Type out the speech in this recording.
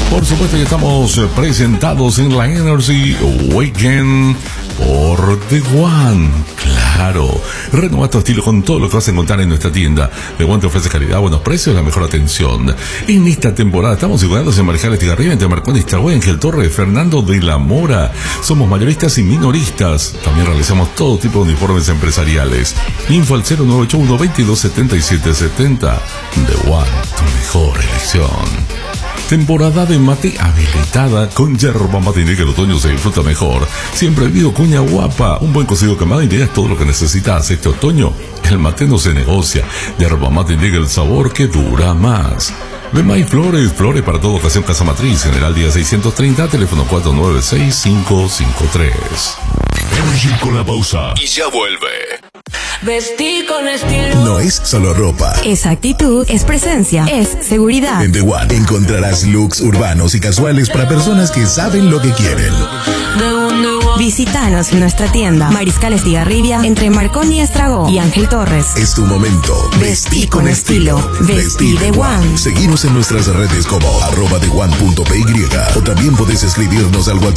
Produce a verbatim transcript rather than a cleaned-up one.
Por supuesto, ya estamos presentados en la Energy Weekend por The One. Claro, renueva tu estilo con todo lo que vas a encontrar en nuestra tienda. The One te ofrece calidad, buenos precios, la mejor atención. En esta temporada estamos ubicados en Marjales Tigarribia, entre Marconi Estragüe, Ángel Torres, Fernando de la Mora. Somos mayoristas y minoristas. También realizamos todo tipo de uniformes empresariales. Info al cero nueve ocho uno, veintidós, setenta y siete setenta. The One, tu mejor elección. Temporada de mate habilitada con yerba mate indica que el otoño se disfruta mejor. Siempre ha habido cuña guapa, un buen cocido quemado indica es todo lo que necesitas. Este otoño el mate no se negocia. Yerba mate indica el sabor que dura más. Bemay Flores, Flores para toda ocasión, Casa Matriz, General Díaz seiscientos treinta, teléfono cuatro nueve seis, cinco cinco tres. Energy con la pausa y ya vuelve. Vestir con estilo. No es solo ropa. Es actitud, es presencia, es seguridad. En The One encontrarás looks urbanos y casuales para personas que saben lo que quieren. Visítanos en nuestra tienda Mariscal Estigarribia, entre Marconi Estragó y Ángel Torres. Es tu momento. Vestí con estilo. Vestí The One. Seguimos en nuestras redes como arroba the one punto py o también puedes escribirnos al WhatsApp